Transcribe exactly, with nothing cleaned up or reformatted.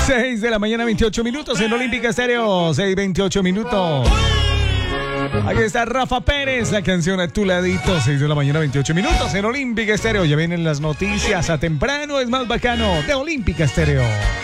seis de la mañana, veintiocho minutos en Olímpica Estéreo. seis, veintiocho minutos. Aquí está Rafa Pérez, la canción a tu ladito. seis de la mañana, veintiocho minutos en Olímpica Estéreo. Ya vienen las noticias a temprano, es más bacano de Olímpica Estéreo.